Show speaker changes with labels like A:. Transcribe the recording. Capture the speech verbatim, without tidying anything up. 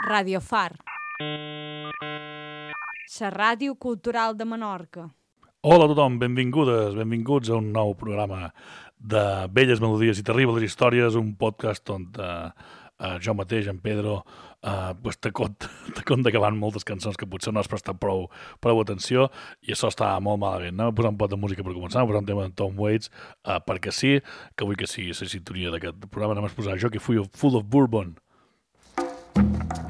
A: Radio Far, la ràdio cultural de Menorca.
B: Hola a tothom, benvingudes, benvinguts a un nou programa de Belles Melodies i Terribles Històries, un podcast on uh, uh, jo mateix, en Pedro, uh, pues, te cont, te cont d'acabant moltes cançons que potser no has prestat prou, prou atenció, i això està molt malament. Anem a posar un pot de música per començar, posar un tema de Tom Waits, uh, perquè sí, que vull que sigui la sintonia d'aquest programa. Anem a posar Jockey Full of Bourbon. Thank you.